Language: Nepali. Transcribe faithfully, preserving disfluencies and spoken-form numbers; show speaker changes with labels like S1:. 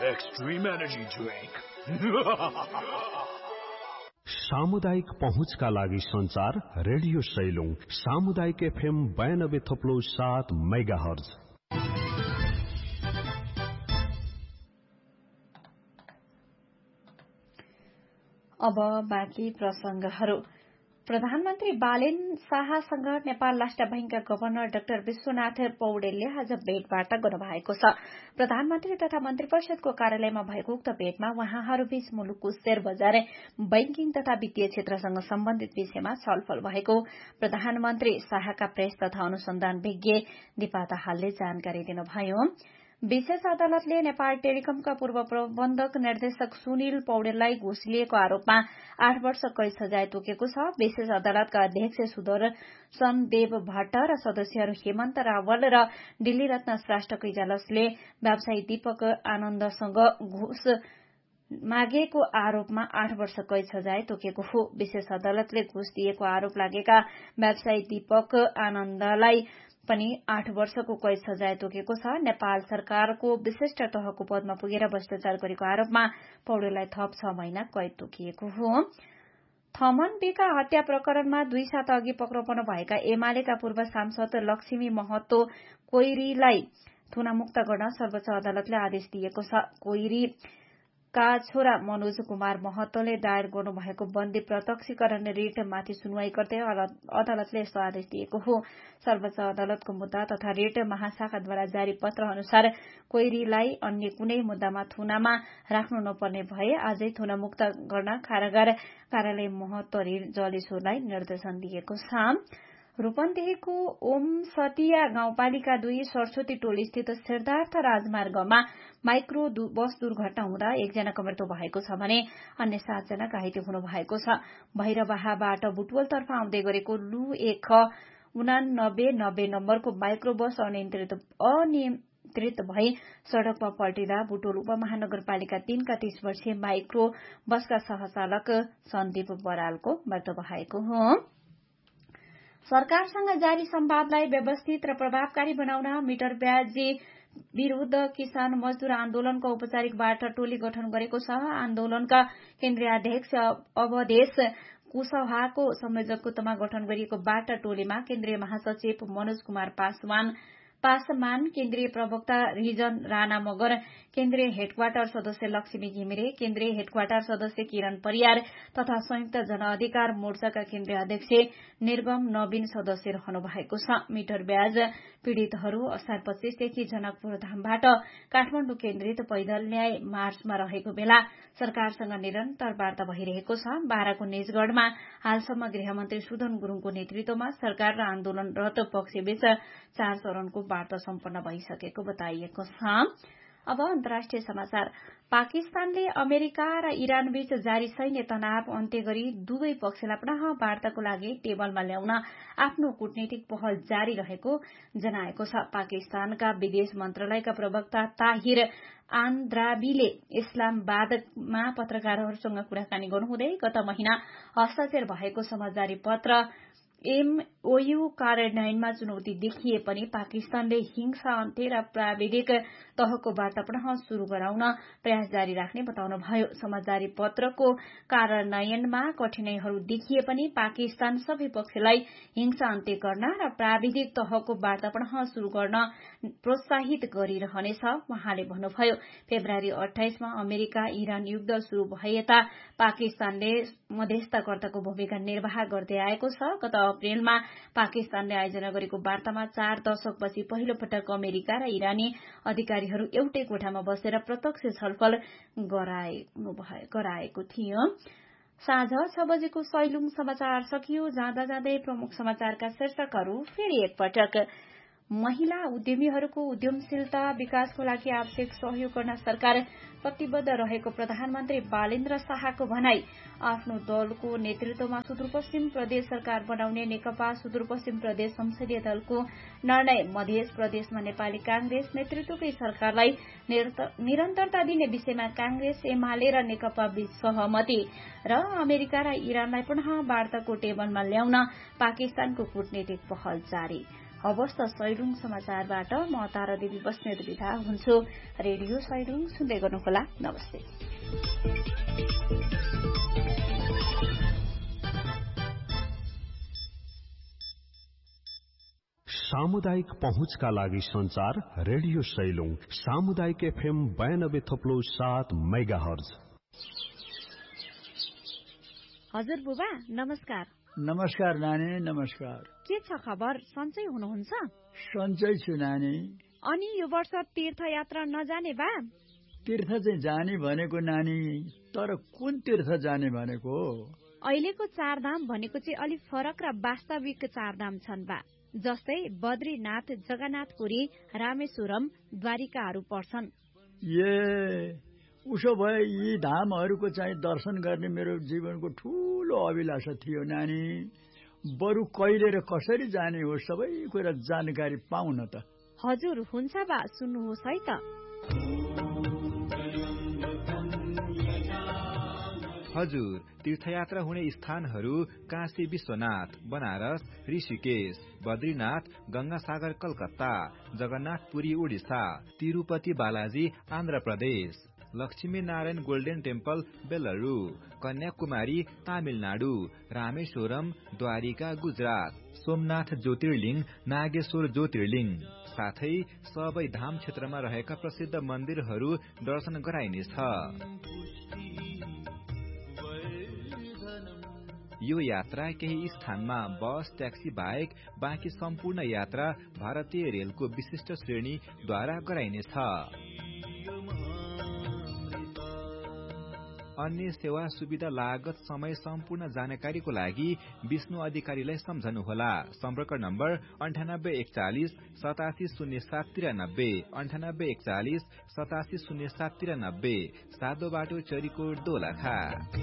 S1: Extreme energy drink.
S2: सामुदायिक पहुँचका लागि संचार रेडियो सैलुङ सामुदायिक एफएम बयानब्बे थप्लो सात मेगा हर्ज।
S3: अब बाँकी प्रसंगहरू। प्रधानमन्त्री बालेन शाहसँग नेपाल राष्ट्र बैंकका गवर्नर डाक्टर विश्वनाथ पौडेलले आज भेटवार्ता गर्नुभएको छ। प्रधानमन्त्री तथा मन्त्री परिषदको कार्यालयमा भएको उक्त भेटमा उहाँहरूबीच मुलुकको शेयर बजार, बैंकिङ तथा वित्तीय क्षेत्रसँग सम्बन्धित विषयमा छलफल भएको प्रधानमन्त्री शाहका प्रेस तथा अनुसन्धान विज्ञ दिपा दाहालले जानकारी दिनुभयो। विशेष अदालतले नेपाल टेलिकमका पूर्व प्रबन्धक निर्देशक सुनिल पौडेललाई घुस लिएको आरोपमा आठ वर्ष कैद सजाय तोकेको छ। विशेष अदालतका अध्यक्ष सुदर्शन देव भट्ट र सदस्यहरू हेमन्त रावल र दिल्ली रत्न श्रेष्ठको इजलासले व्यवसायी दीपक आनन्दसँग घुस मागेको आरोपमा आठ वर्ष कैद सजाय तोकेको हो। विशेष अदालतले घुस दिएको आरोप लागेका व्यवसायी दीपक आनन्दलाई पनि आठ वर्षको कैद सजाय तोकेको छ। नेपाल सरकारको विशिष्ट तहको पदमा पुगेर भ्रष्टाचार गरेको आरोपमा पौडेललाई थप छ महिना कैद तोकिएको हो। थमन बीका हत्या प्रकरणमा दुई साता अघि पक्राउ पर्नु भएका एमालेका पूर्व सांसद लक्ष्मी महतो कोइरीलाई थुनामुक्त गर्न सर्वोच्च अदालतले आदेश दिएको छ। कोइरी का छोरा मनोज कुमार महतोले दायर गर्नुभएको बन्दी प्रत्यक्षीकरण रिटमाथि सुनवाई गर्दै अदालतले यस्तो आदेश दिएको हो। सर्वोच्च अदालतको मुद्दा तथा रिट महाशाखाद्वारा जारी पत्र अनुसार कोइरीलाई अन्य कुनै मुद्दामा थुनामा राख्नु नपर्ने भए आजै थुनामुक्त गर्न कारागार कार्यालय महतो जलेश्वरलाई निर्देशन दिएको छ। रूपन्देहीको ओम सतिया गाउँपालिका दुई सरस्वती टोली स्थित सिद्धार्थ राजमार्गमा माइक्रो बस दुर्घटना हुँदा एकजनाको मृत्यु भएको छ भने अन्य सातजना घाइते हुनु भएको छ। भैरवाहाबाट बुटवलतर्फ आउँदै गरेको लु एक उनानब्बे नब्बे नम्बरको माइक्रो बस अनियन्त्रित अनियन्त्रित भई सड़कमा पल्टिँदा बुटोल उपमहानगरपालिका तीनका तीस वर्षीय माइक्रो बसका सहचालक सन्दीप बरालको मृत्यु भएको हो। सरकारसँग जारी संवादलाई व्यवस्थित र प्रभावकारी बनाउन मिटर ब्याजी विरूद्ध किसान मजदूर आन्दोलनको औपचारिक वार्ता टोली गठन गरेको छ। आन्दोलनका केन्द्रीय अध्यक्ष अवधेश कुशवाहाको संयोजकत्वमा गठन गरिएको वार्ता टोलीमा केन्द्रीय महासचिव मनोज कुमार पासवान पासमान, केन्द्रीय प्रवक्ता रिजन राणा मगर, केन्द्रीय हेडक्वार्टर सदस्य लक्ष्मी घिमिरे, केन्द्रीय हेडक्वार्टर सदस्य किरण परियार तथा संयुक्त जनअधिकार मोर्चाका केन्द्रीय अध्यक्ष निर्गम नवीन सदस्य रहनु भएको छ। मिटर ब्याज पीड़ितहरू असार पच्चीसदेखि जनकपुर धामबाट काठमाडौँ केन्द्रित पैदल न्याय मार्चमा रहेको बेला सरकारसँग निरन्तर वार्ता भइरहेको छ। बाह्रको निजगढ़मा हालसम्म गृहमन्त्री सुदन गुरूङको नेतृत्वमा सरकार र आन्दोलनरत पक्षबीच चार चरणको वार्ता सम्पन्न भइसकेको बताइएको छ। अब अन्तर्राष्ट्रिय समाचार। पाकिस्तानले अमेरिका र इरान बीच जारी सैन्य तनाव अन्त्य गरी दुवै पक्षलाई पुनः वार्ताको लागि टेबलमा ल्याउन आफ्नो कूटनीतिक पहल जारी रहेको जनाएको छ। पाकिस्तानका विदेश मन्त्रालयका प्रवक्ता ताहिर आन्द्राबीले इस्लामाबादमा पत्रकारहरूसँग कुराकानी गर्नुहुँदै गत महिना हस्ताक्षर भएको समझदारी पत्र एमओयू कार्यान्वयनमा चुनौती देखिए पनि पाकिस्तानले हिंसा अन्त्य र प्राविधिक तहको वार्ता पुनः शुरू गराउन प्रयास जारी राख्ने बताउनुभयो। समझदारी पत्रको कार्यान्वयनमा कठिनाईहरू देखिए पनि पाकिस्तान सबै पक्षलाई हिंसा अन्त्य गर्न र प्राविधिक तहको वार्ता पुनः शुरू गर्न प्रोत्साहित गरिरहनेछ उहाँले भन्नुभयो। फेब्रुअरी अठाइसमा अमेरिका इरान युद्ध शुरू भए यता पाकिस्तानले मध्यस्थकर्ताको भूमिका निर्वाह गर्दै आएको छ। गत अप्रेलमा पाकिस्तानले आयोजना गरेको वार्तामा चार दशकपछि पहिलो पटक अमेरिका र इरानी अधिकारीहरू एउटै कोठामा बसेर प्रत्यक्ष छलफल गराएको थियो। साँझ छ बजेको सैलुङ समाचार सकियो। जाँदा जाँदै प्रमुख समाचारका शीर्षकहरू फेरि एकपटक। महिला उद्यमीहरूको उद्यमशीलता विकासको लागि आवश्यक सहयोग गर्न सरकार प्रतिबद्ध रहेको प्रधानमन्त्री बालेन्द्र शाहको भनाई। आफ्नो दलको नेतृत्वमा सुदूरपश्चिम प्रदेश सरकार बनाउने नेकपा सुदूरपश्चिम प्रदेश संसदीय दलको निर्णय। मध्य प्रदेशमा नेपाली कांग्रेस नेतृत्वकै सरकारलाई निरन्तरता दिने विषयमा कांग्रेस एमाले र नेकपा बीच सहमति। र अमेरिका र इरानलाई पुनः वार्ताको टेबलमा ल्याउन पाकिस्तानको कूटनीतिक पहल जारी। हवस् त सैलुङ समाचारबाट म तारा देवी बस्नेत बिदा हुन्छु। रेडियो सैलुङ सुन्दै गर्नुहोला। नमस्ते।
S2: सामुदायिक पहुँचका लागि संचार रेडियो सैलुङ सामुदायिक एफएम बयानब्बे थप्लो सात मेगा हर्ज।
S3: हजुर बुबा नमस्कार।
S4: नमस्कार नानी। नमस्कार।
S3: के छ खबर? सन्चै हुनुहुन्छ?
S4: सन्चै छु नानी।
S3: अनि यो वर्ष तीर्थयात्रा नजाने बा?
S4: तीर्थ चाहिँ जाने भनेको नानी, तर कुन तीर्थ जाने भनेको?
S3: अहिलेको चारधाम भनेको चाहिँ अलिक फरक र वास्तविक चारधाम छन् बा, जस्तै बद्रीनाथ, जगन्नाथपुरी, रामेश्वरम, द्वारिकाहरू पर्छन्।
S4: ए उसो भए यी धामहरूको चाहिँ दर्शन गर्ने मेरो जीवनको ठूलो अभिलाषा थियो नानी। बरु कहिले र कसरी जाने हो सबै कुरा जानकारी पाउन त।
S3: हजुर हुन्छ बा, सुन्नुहोस् है त।
S5: हजुर तीर्थयात्रा हुने स्थानहरू काशी विश्वनाथ, बनारस, ऋषिकेश, बद्रीनाथ, गंगासागर कलकत्ता, जगन्नाथपुरी उडिसा, तिरुपति बालाजी आन्ध्र प्रदेश, लक्ष्मी नारायण गोल्डन टेम्पल बेलुरु, कन्याकुमारी तामिलनाडु, रामेश्वरम द्वारिका गुजरात, सोमनाथ ज्योतिर्लिङ, नागेश्वर ज्योतिर्लिङ, साथै सबै धाम क्षेत्रमा रहेका प्रसिद्ध मन्दिरहरू दर्शन गराइनेछ। यो यात्रा केही स्थानमा बस, ट्याक्सी बाहेक बाँकी सम्पूर्ण यात्रा भारतीय रेलको विशिष्ट श्रेणीद्वारा गराइनेछ। अन्य सेवा सुविधा लागत समय सम्पूर्ण जानकारीको लागि विष्णु अधिकारीलाई सम्झनुहोला। सम्पर्क नम्बर अन्ठानब्बे एकचालिस सतासी शून्य सात तिरानब्बे अन्ठानब्बे एकचालिस सतासी शून्य सात तिरानब्बे। सादो बाटो चरीकोट दोलखा।